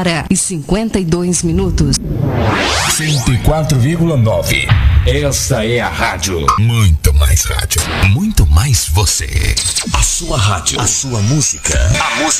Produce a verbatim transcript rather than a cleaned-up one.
hora e cinquenta e dois minutos. cento e quatro vírgula nove. Esta é a rádio. Muito mais rádio. Muito mais você. A sua rádio. A sua música. A música.